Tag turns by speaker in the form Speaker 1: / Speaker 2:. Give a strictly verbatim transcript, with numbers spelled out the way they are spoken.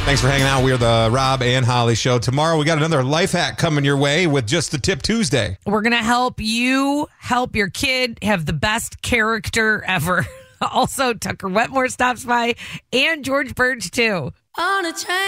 Speaker 1: Thanks for hanging out. We are the Rob and Holly Show. Tomorrow, we got another life hack coming your way with Just the Tip Tuesday.
Speaker 2: We're going to help you help your kid have the best character ever. Also, Tucker Wetmore stops by and George Burge, too. On a train.